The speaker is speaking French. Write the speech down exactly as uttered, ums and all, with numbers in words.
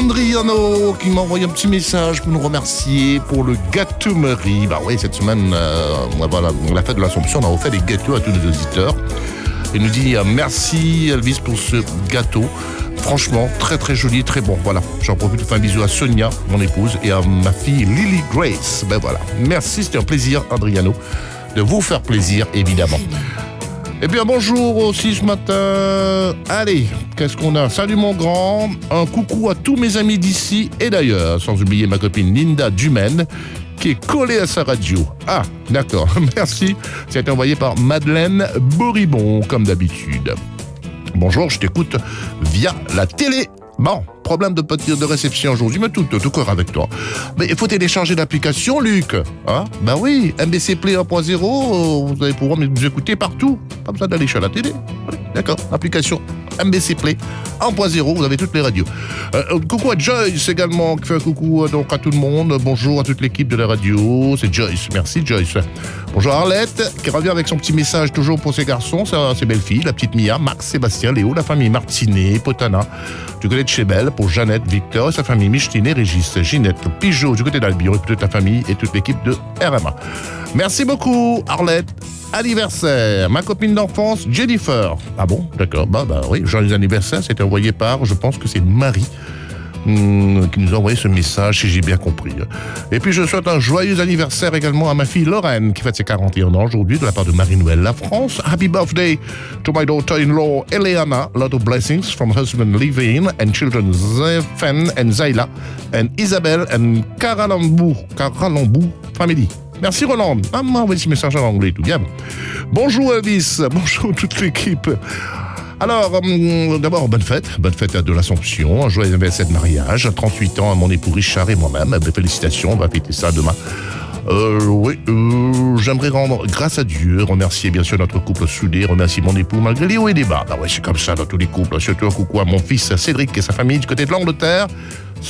Andriano qui m'a envoyé un petit message pour nous remercier pour le gâteau Marie. Bah oui, cette semaine, euh, voilà, la fête de l'Assomption, on a offert des gâteaux à tous nos auditeurs. Il nous dit euh, merci Elvis pour ce gâteau. Franchement, très très joli, très bon. Voilà, j'en profite pour faire un bisou à Sonia, mon épouse, et à ma fille Lily Grace. Ben voilà, merci, c'était un plaisir, Adriano, de vous faire plaisir, évidemment. Eh bien, bonjour aussi ce matin. Allez, qu'est-ce qu'on a? Salut mon grand, un coucou à tous mes amis d'ici et d'ailleurs, sans oublier ma copine Linda Dumaine, qui est collée à sa radio. Ah, d'accord, merci. C'est envoyé par Madeleine Boribon, comme d'habitude. Bonjour, je t'écoute via la télé. Bon, problème de, de réception aujourd'hui, mais tout, tout corps avec toi. Mais il faut télécharger l'application, Luc. Hein? Ben oui, M B C Play un point zéro, vous allez pouvoir nous écouter partout. Pas besoin d'aller chez la télé. Oui, d'accord, application M B C Play un point zéro, vous avez toutes les radios. Euh, coucou à Joyce également, qui fait un coucou euh, donc à tout le monde. Bonjour à toute l'équipe de la radio, c'est Joyce. Merci Joyce. Bonjour Arlette, qui revient avec son petit message toujours pour ses garçons, ses belles filles, la petite Mia, Max, Sébastien, Léo, la famille Martinet, Potana, du côté de chez Belle, pour Jeannette, Victor, et sa famille Micheline, Régis, Ginette, Pigeot, du côté d'Albion, et toute la famille et toute l'équipe de R M A. Merci beaucoup Arlette. Anniversaire, ma copine d'enfance Jennifer. Ah bon, d'accord, bah bah oui, joyeux anniversaire, c'était envoyé par, je pense que c'est Marie, hum, qui nous a envoyé ce message, si j'ai bien compris. Et puis je souhaite un joyeux anniversaire également à ma fille Lorraine, qui fête ses quarante et un ans aujourd'hui, de la part de Marie-Noël La France. Happy birthday to my daughter-in-law Eleana, a lot of blessings from husband Livin and children Zephen and Zayla and Isabelle and Karalambou, Karalambou family. Merci Roland. Ah, m'a envoyé ce message en anglais, tout bien. Bonjour Elvis, bonjour toute l'équipe. Alors, hum, d'abord, bonne fête, bonne fête de l'Assomption, un joyeux anniversaire de mariage, trente-huit ans à mon époux Richard et moi-même. Félicitations, on va fêter ça demain. Euh, oui, euh, j'aimerais rendre grâce à Dieu, remercier bien sûr notre couple soudé, remercier mon époux malgré les hauts et les bas. Bah ouais, c'est comme ça dans tous les couples. Surtout un coucou à mon fils Cédric et sa famille du côté de l'Angleterre.